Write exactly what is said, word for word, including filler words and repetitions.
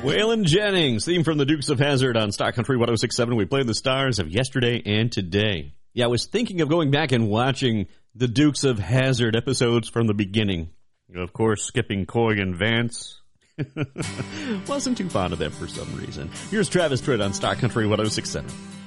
Waylon Jennings, theme from the Dukes of Hazzard on Stock Country one oh six point seven. We played the stars of yesterday and today. Yeah, I was thinking of going back and watching the Dukes of Hazzard episodes from the beginning. Of course, skipping Coy and Vance. Wasn't too fond of them for some reason. Here's Travis Tritt on Stock Country one oh six point seven.